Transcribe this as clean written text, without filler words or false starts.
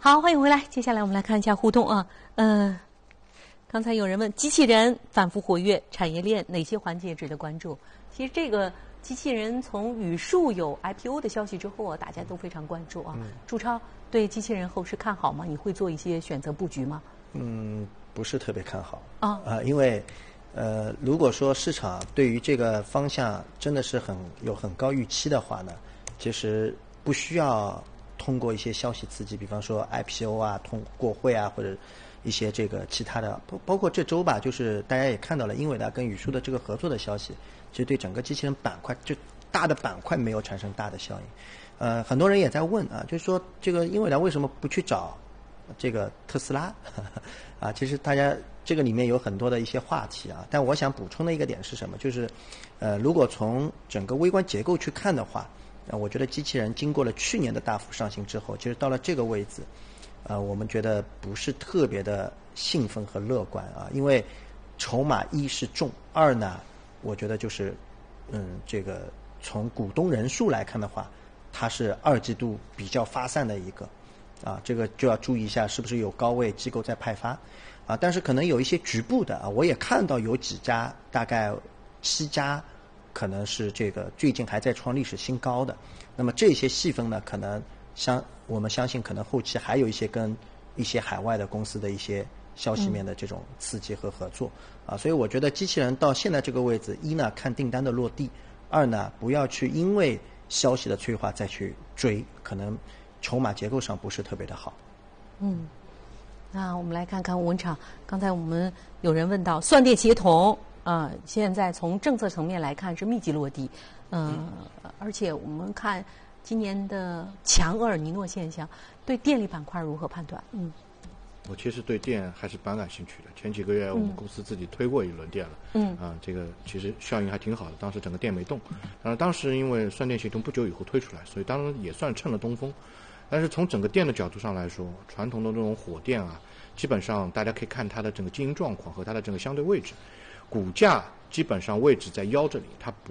好，欢迎回来。接下来我们来看一下互动啊。刚才有人问机器人反复活跃，产业链哪些环节值得关注？其实这个机器人从语数有 IPO 的消息之后啊，大家都非常关注啊。朱超对机器人后市看好吗？你会做一些选择布局吗？ 不是特别看好因为如果说市场对于这个方向真的是有很高预期的话呢，其实不需要通过一些消息刺激，比方说 IPO 啊、过会啊，或者一些这个其他的，包括这周吧，就是大家也看到了英伟达跟语数的这个合作的消息，其实对整个机器人板块就大的板块没有产生大的效应。很多人也在问啊，就是说这个英伟达为什么不去找这个特斯拉啊？其实大家这个里面有很多的一些话题啊，但我想补充的一个点是什么？就是如果从整个微观结构去看的话，我觉得机器人经过了去年的大幅上行之后，其实到了这个位置，我们觉得不是特别的兴奋和乐观啊，因为筹码一是重，二呢，我觉得就是这个从股东人数来看的话，它是二季度比较发散的一个啊，这个就要注意一下是不是有高位机构在派发啊，但是可能有一些局部的啊，我也看到有几家，大概7家。可能是这个最近还在创历史新高的，那么这些细分呢，可能我们相信可能后期还有一些跟一些海外的公司的一些消息面的这种刺激和合作啊，所以我觉得机器人到现在这个位置，一呢看订单的落地，二呢不要去因为消息的催化再去追，可能筹码结构上不是特别的好。 那我们来看看文场，刚才我们有人问到算电协同。现在从政策层面来看是密集落地，而且我们看今年的强厄尔尼诺现象，对电力板块如何判断？ 我其实对电还是蛮感兴趣的。前几个月我们公司自己推过一轮电了，这个其实效应还挺好的。当时整个电没动，当时因为算电系统不久以后推出来，所以当然也算趁了东风。但是从整个电的角度上来说，传统的这种火电啊，基本上大家可以看它的整个经营状况和它的整个相对位置。股价基本上位置在腰这里，它不